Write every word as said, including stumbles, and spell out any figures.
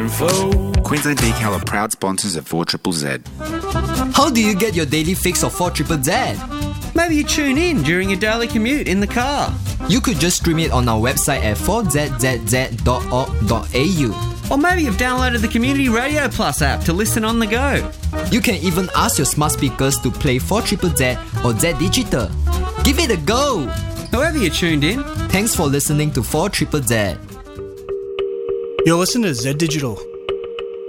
info. Queensland Decal are proud sponsors of four Z Z. How do you get your daily fix of four Z Z? Maybe you tune in during your daily commute in the car. You could just stream it on our website at four z z z dot org dot a u. Or maybe you've downloaded the Community Radio Plus app to listen on the go. You can even ask your smart speakers to play four Z Z or Z Digital. Give it a go! However you're tuned in, thanks for listening to four Z Z. You're listening to Z Digital.